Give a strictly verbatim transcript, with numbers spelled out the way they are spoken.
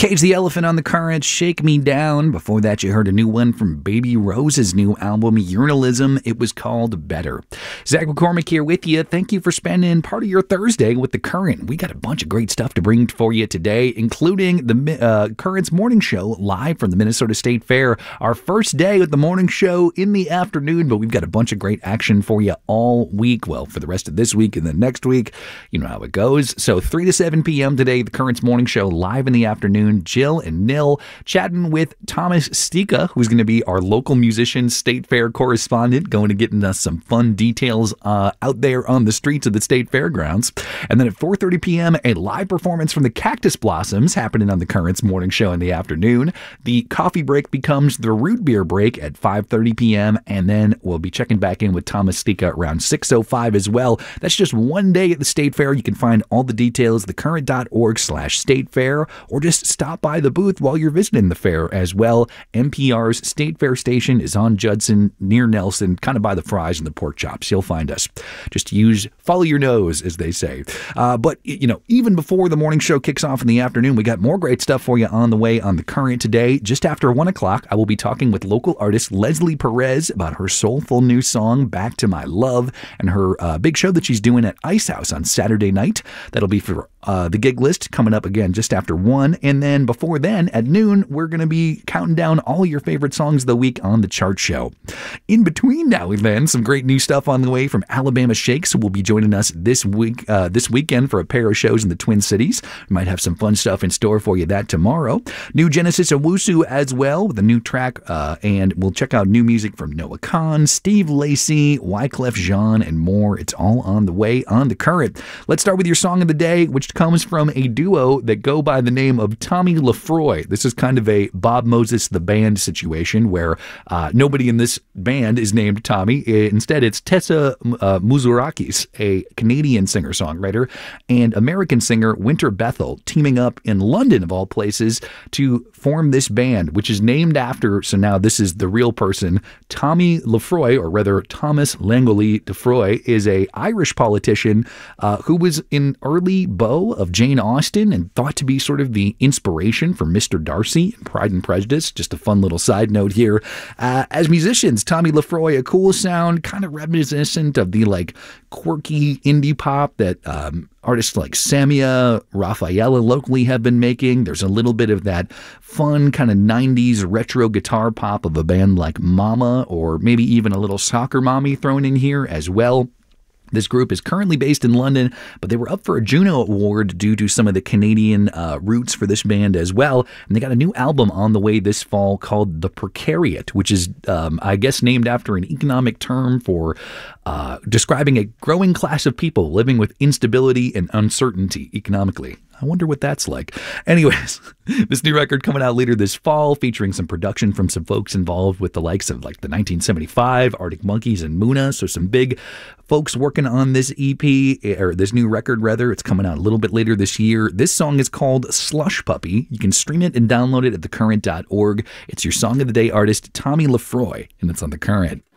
Cage the Elephant on the Current, Shake Me Down. Before that, you heard a new one from Baby Rose's new album, Urinalism. It was called Better. Zach McCormick here with you. Thank you for spending part of your Thursday with The Current. We got a bunch of great stuff to bring for you today, including the uh, Current's morning show live from the Minnesota State Fair. Our first day with the morning show in the afternoon, but we've got a bunch of great action for you all week. Well, for the rest of this week and then next week, you know how it goes. So three to seven p.m. today, the Current's morning show live in the afternoon. Jill and Nil chatting with Thomas Stika, who's going to be our local musician, State Fair correspondent, going to getting us some fun details uh, out there on the streets of the State Fairgrounds. And then at four thirty p.m., a live performance from the Cactus Blossoms happening on the Current's morning show in the afternoon. The coffee break becomes the root beer break at five thirty p.m. And then we'll be checking back in with Thomas Stika around six oh five as well. That's just one day at the State Fair. You can find all the details, thecurrent.org slash State Fair, or just stop by the booth while you're visiting the fair as well. N P R's State Fair station is on Judson near Nelson, kind of by the fries and the pork chops. You'll find us. Just use, follow your nose, as they say. Uh, but, you know, even before the morning show kicks off in the afternoon, we got more great stuff for you on the way on The Current today. Just after one o'clock, I will be talking with local artist Leslie Perez about her soulful new song, Back to My Love, and her uh, big show that she's doing at Ice House on Saturday night. That'll be for uh, the gig list coming up again just after one. And then before then, at noon, we're going to be counting down all your favorite songs of the week on the chart show. In between now and then, some great new stuff on the way from Alabama Shakes, who will be joining us this week, uh, this weekend for a pair of shows in the Twin Cities. We might have some fun stuff in store for you that tomorrow. New Genesis Owusu as well with a new track, uh, and we'll check out new music from Noah Kahan, Steve Lacy, Wyclef Jean, and more. It's all on the way on The Current. Let's start with your song of the day, which comes from a duo that go by the name of Tommy Lefroy. This is kind of a Bob Moses the Band situation where uh, nobody in this band is named Tommy. Instead, it's Tessa uh, Muzurakis, a Canadian singer-songwriter, and American singer Winter Bethel, teaming up in London, of all places, to form this band, which is named after, so now this is the real person, Tommy Lefroy, or rather Thomas Langoli Lefroy, is a Irish politician uh, who was an early beau of Jane Austen and thought to be sort of the inspiration for Mister Darcy in Pride and Prejudice. Just a fun little side note here. Uh, as musicians, Tommy Lefroy, a cool sound, kind of reminiscent of the like quirky indie pop that um, artists like Samia, Rafaela locally have been making. There's a little bit of that fun kind of nineties retro guitar pop of a band like Mama, or maybe even a little Soccer Mommy thrown in here as well. This group is currently based in London, but they were up for a Juno Award due to some of the Canadian uh, roots for this band as well. And they got a new album on the way this fall called The Precariat, which is, um, I guess, named after an economic term for uh, describing a growing class of people living with instability and uncertainty economically. I wonder what that's like. Anyways, this new record coming out later this fall, featuring some production from some folks involved with the likes of like the nineteen seventy-five, Arctic Monkeys, and Muna. So some big folks working on this E P, or this new record rather. It's coming out a little bit later this year. This song is called Slush Puppy. You can stream it and download it at the current dot org. It's your Song of the Day artist, Tommy Lefroy, and it's on The Current.